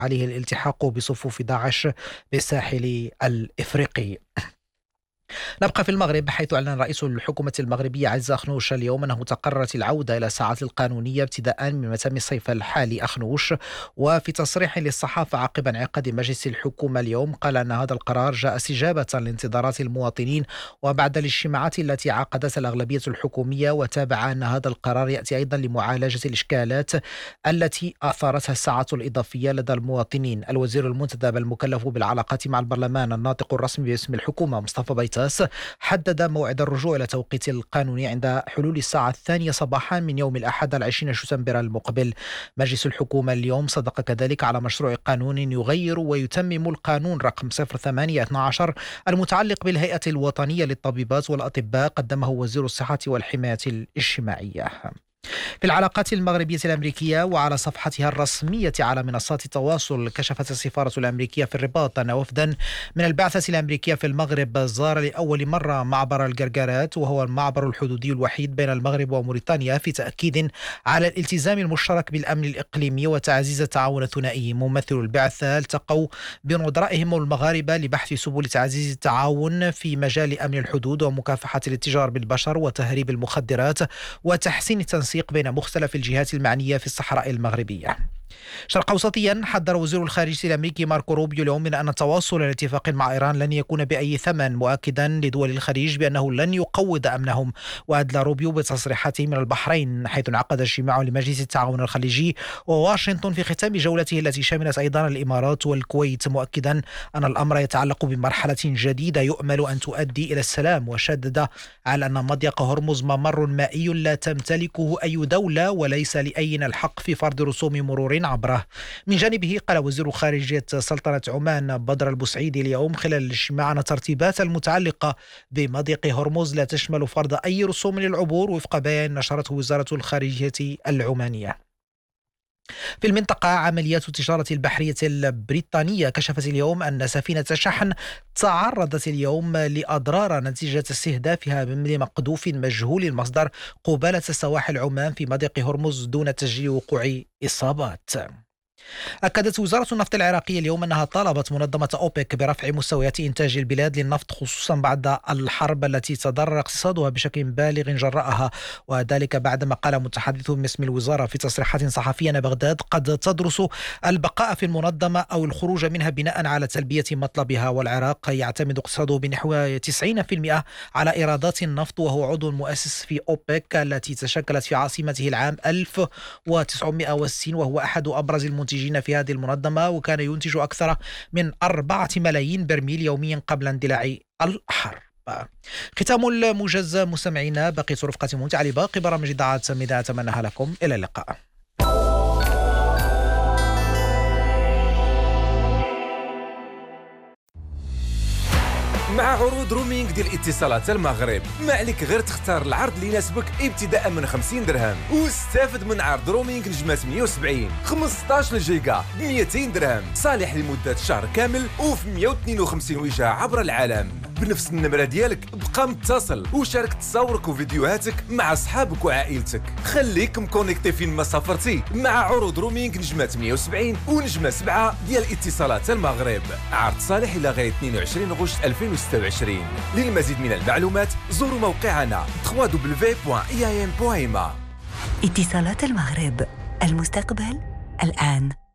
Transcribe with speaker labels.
Speaker 1: عليه الالتحاق بصفوف داعش بالساحل الإفريقي. نبقى في المغرب، حيث أعلن رئيس الحكومة المغربية عز أخنوش اليوم أنه تقررت العودة إلى الساعات القانونية ابتداء من مسام الصيف الحالي. أخنوش وفي تصريح للصحافة عقب انعقاد مجلس الحكومة اليوم قال أن هذا القرار جاء استجابة لانتظارات المواطنين وبعد الاجتماعات التي عقدتها الأغلبية الحكومية، وتابع أن هذا القرار يأتي أيضا لمعالجة الإشكالات التي أثارتها الساعات الإضافية لدى المواطنين. الوزير المنتدب المكلف بالعلاقات مع البرلمان الناطق الرسمي باسم الحكومة مصطفى بيتاس حدد موعد الرجوع إلى توقيت القانوني عند حلول الساعة 2 صباحا من يوم الأحد 20 شتنبر المقبل. مجلس الحكومة اليوم صدق كذلك على مشروع قانون يغير ويتمم القانون رقم 0812 المتعلق بالهيئة الوطنية للطبيبات والأطباء، قدمه وزير الصحة والحماية الاجتماعية. في العلاقات المغربية الأمريكية، وعلى صفحتها الرسمية على منصات التواصل، كشفت السفارة الأمريكية في الرباط أن وفدا من البعثة الأمريكية في المغرب زار لأول مرة معبر الجرجرات، وهو المعبر الحدودي الوحيد بين المغرب وموريتانيا، في تأكيد على الالتزام المشترك بالأمن الإقليمي وتعزيز التعاون الثنائي. ممثل البعثة التقوا بنظرائهم المغاربة لبحث سبل تعزيز التعاون في مجال أمن الحدود ومكافحة الاتجار بالبشر وتهريب المخدرات وتحسين التنسيق بين مختلف الجهات المعنية في الصحراء المغربية. شرق أوسطيا، حذر وزير الخارجية الأمريكي ماركو روبيو اليوم من أن التوصل إلى اتفاق مع إيران لن يكون بأي ثمن، مؤكدا لدول الخليج بأنه لن يقوض أمنهم. وأدلى روبيو بتصريحاته من البحرين حيث انعقد اجتماع لمجلس التعاون الخليجي وواشنطن في ختام جولته التي شملت أيضا الإمارات والكويت، مؤكدا أن الأمر يتعلق بمرحلة جديدة يؤمل أن تؤدي إلى السلام. وشدد على أن مضيق هرمز ممر مائي لا تمتلكه أي دولة وليس لأينا الحق في فرض رسوم مرور عبره. من جانبه قال وزير خارجية سلطنة عمان بدر البوسعيدي اليوم خلال الاجتماع أن الترتيبات المتعلقة بمضيق هرمز لا تشمل فرض أي رسوم للعبور، وفق بيان نشرته وزارة الخارجية العمانية. في المنطقة، عمليات التجارة البحرية البريطانية كشفت اليوم أن سفينة شحن تعرضت اليوم لأضرار نتيجة استهدافها بملي مقذوف مجهول المصدر قبالة سواحل عمان في مضيق هرمز دون تسجيل وقوع إصابات. أكدت وزارة النفط العراقية اليوم أنها طالبت منظمة أوبك برفع مستويات إنتاج البلاد للنفط، خصوصا بعد الحرب التي تضرر اقتصادها بشكل بالغ جراءها، وذلك بعدما قال متحدث باسم الوزارة في تصريحات صحفية أن بغداد قد تدرس البقاء في المنظمة أو الخروج منها بناء على تلبية مطلبها. والعراق يعتمد اقتصاده بنحو 90% على إيرادات النفط، وهو عضو مؤسس في أوبك التي تشكلت في عاصمته العام 1960، وهو أحد أبرز المنتجين في هذه المنظمة، وكان ينتج أكثر من 4 ملايين برميل يوميا قبل اندلاع الحرب. ختام الموجز مستمعينا، بقيت رفقة ممتعة لباقي برامج إذاعة سميدة، أتمنى لكم إلى اللقاء.
Speaker 2: مع عروض رومينغ ديال اتصالات المغرب، ما عليك غير تختار العرض اللي يناسبك ابتداء من 50 درهم، واستافد من عرض رومينغ نجمة 170 15 جيجا ب 200 درهم، صالح لمدة شهر كامل وفي 152 وجهة عبر العالم. بنفس النمرة ديالك بقى متصل وشارك تصاورك وفيديوهاتك مع أصحابك وعائلتك. خليك مكونيكتي فين ما سافرتي مع عروض رومينغ نجمة 170 ونجمة 7 ديال اتصالات المغرب. عرض صالح إلى غير 22 غشت 2026. للمزيد من المعلومات زوروا موقعنا www.iam.ma.
Speaker 3: اتصالات المغرب، المستقبل الآن.